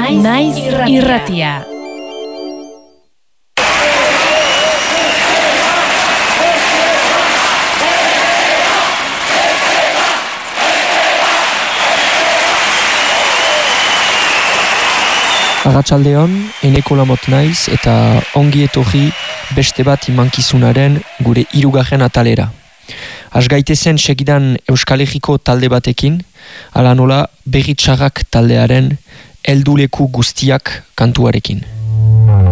Naiz irratia. Arratsaldeon, Eneko Lamot naiz eta ongi etorri beste bat imankizunaren gure 3. atalera. Has gaitezen segidan Euskal Herriko talde batekin, ala nola Berri Txarrak taldearen helduleku guztiak kantuarekin.